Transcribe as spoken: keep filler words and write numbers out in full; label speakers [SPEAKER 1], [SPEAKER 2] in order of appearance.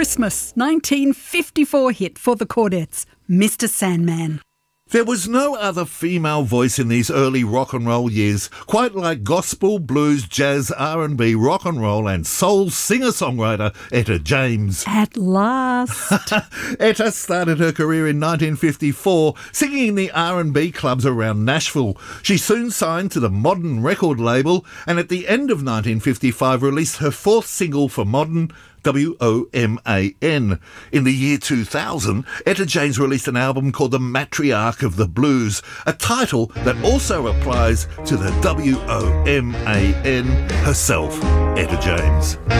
[SPEAKER 1] Christmas nineteen fifty-four hit for the Chordettes, Mister Sandman.
[SPEAKER 2] There was no other female voice in these early rock and roll years, quite like gospel, blues, jazz, R and B, rock and roll and soul singer-songwriter Etta James.
[SPEAKER 1] At last.
[SPEAKER 2] Etta started her career in nineteen fifty-four, singing in the R and B clubs around Nashville. She soon signed to the Modern record label and at the end of nineteen fifty-five released her fourth single for Modern, W O M A N. In the year two thousand, Etta James released an album called The Matriarch of the Blues, a title that also applies to the W O M A N herself, Etta James.